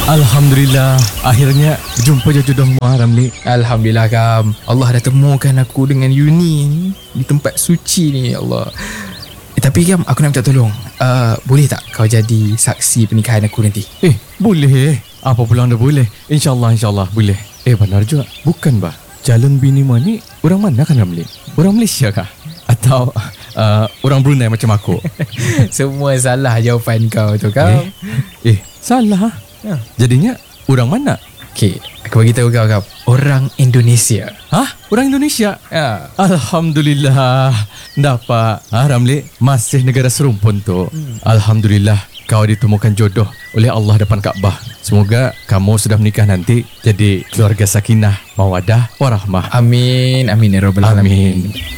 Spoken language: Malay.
Alhamdulillah, akhirnya jumpa jodoh Ramli. Alhamdulillah Kam, Allah dah temukan aku dengan Yuni ni di tempat suci ni, ya Allah. Tapi Kam, aku nak minta tolong. Boleh tak kau jadi saksi pernikahan aku nanti? Boleh. Apa pula anda boleh? InsyaAllah boleh. Benar juga. Bukan bah, Calon bini ni orang mana kan Ramli? Orang Malaysia kah? Atau orang Brunei macam aku? Semua salah jawapan kau tu Kam. Salah. Jadinya orang mana? Okey, aku bagi tahu kau Kam. Orang Indonesia. Orang Indonesia? Ya. Alhamdulillah. Dapat Ramli, masih negara serumpun tu. Alhamdulillah, kau ditemukan jodoh oleh Allah depan Kaabah. Semoga kamu sudah menikah nanti jadi keluarga sakinah, mawadah, warahmah. Amin ya rabbal alamin.